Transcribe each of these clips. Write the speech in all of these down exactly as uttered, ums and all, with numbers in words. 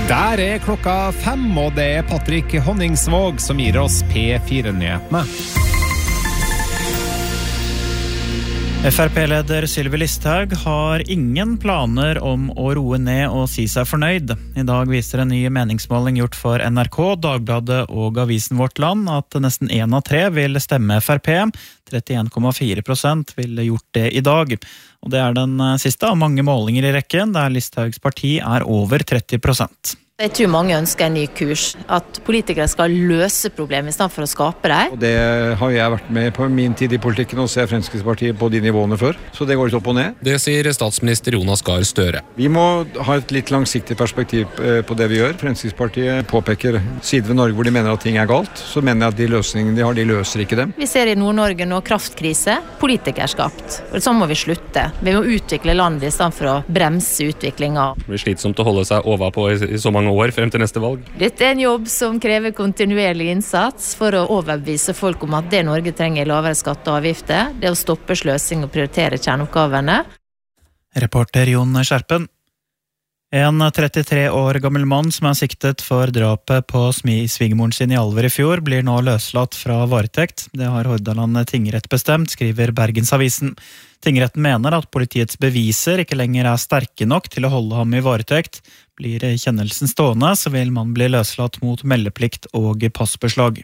Der er klokka fem, og det er Patrick Honningsvåg som gir oss P fire-nyhetene. F R P-leder Sylvi Listhaug har ingen planer om å roe ned og si seg fornøyd. I dag viser en ny meningsmåling gjort for N R K, Dagbladet og avisen Vårt Land at nesten en av tre vil stemme F R P. trettien komma fire prosent ville gjort det i dag. Og det er den siste av mange målinger i rekken, der Listhaugs parti er over tretti prosent. Jeg tror mange ønsker en ny kurs, at politikere skal løse problemer i stedet for å skape dem. Og det har jeg vært med på min tid i politikken, og ser Fremskrittspartiet på de nivåene før. Så det går litt opp og ned. Det sier statsminister Jonas Gahr Støre. Vi må ha et litt langsiktig perspektiv på det vi gjør. Fremskrittspartiet påpeker sider ved Norge hvor de mener at ting er galt. Så mener jeg at de løsningene de har, de løser ikke dem. Vi ser i Nord-Norge nå kraftkrise, politikerskapt. Og sånn må vi slutte. Vi må utvikle landet i stedet for å bremse utviklingen. Det blir slitsomt å holde seg overpå i, i så mange år frem til neste valg. Dette er en jobb som krever kontinuerlig innsats for å overbevise folk om at det Norge trenger er lavere skatt og avgifter, det er å stoppe sløsing og prioritere kjerneoppgavene. Reporter Jon Skjerpen. En trettitre år gammel mann som er siktet for drapet på svigermoren sin i Alver i fjor, blir nå løslatt fra varetekt. Det har Hordaland tingrett bestemt, skriver Bergensavisen. Tingretten mener at politiets beviser ikke lenger er sterke nok til å holde ham i varetekt. Blir kjennelsen stående, så vil man bli løslatt mot meldeplikt og passbeslag.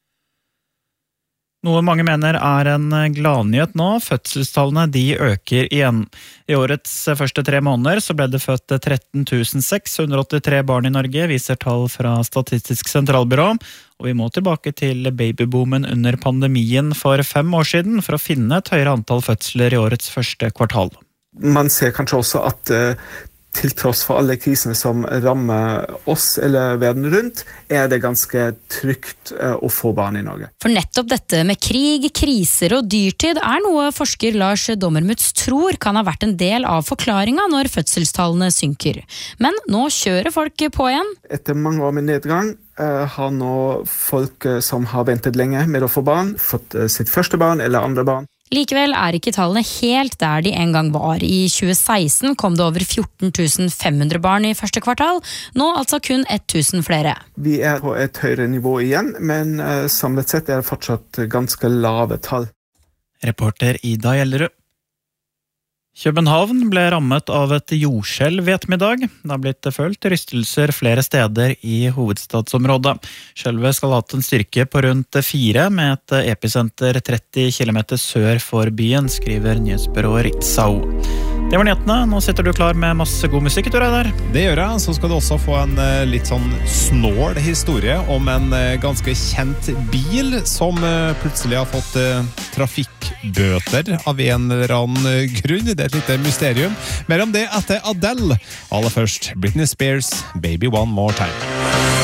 Noe mange mener er en gladnyhet nå. Fødselstallene de øker igjen. I årets første tre måneder så ble det født tretten tusen seks hundre åttitre barn i Norge, viser tall fra Statistisk sentralbyrå. Og vi må tilbake til babyboomen under pandemien for fem år siden for å finne et høyere antall fødsler i årets første kvartal. Man ser kanskje også at til tross for alle krisene som rammer oss eller verden rundt, er det ganske trygt å få barn i Norge. For nettopp dette med krig, kriser og dyrtid er noe forsker Lars Dommermuth tror kan ha vært en del av forklaringen når fødselstallene synker. Men nå kjører folk på igjen. Etter mange år med nedgang har nå folk som har ventet lenge med å få barn, fått sitt første barn eller andre barn. Likevel er ikke tallene helt der de en gang var. I tjue seksten kom det over fjorten tusen fem hundre barn i første kvartal, nå altså kun tusen flere. Vi er på et høyere nivå igjen, men samlet sett er det fortsatt ganske lave tall. Reporter Ida Gjellerud. København ble rammet av et jordskjelv i ettermiddag. Det har blitt følt rystelser flere steder i hovedstadsområdet. Skjelvet skal ha hatt en styrke på rundt fire, med et episenter tretti kilometer sør for byen, skriver nyhetsbyrået Ritzau. Det var nyhetene. Nå sitter du klar med masse god musikk, tror jeg der. Det gjør jeg. Så skal du også få en litt sånn snål historie om en ganske kjent bil som plutselig har fått trafikkbøter av en eller annen grunn. Det er et lite mysterium. Mer om det etter Adele. Aller først, Britney Spears, Baby One More Time.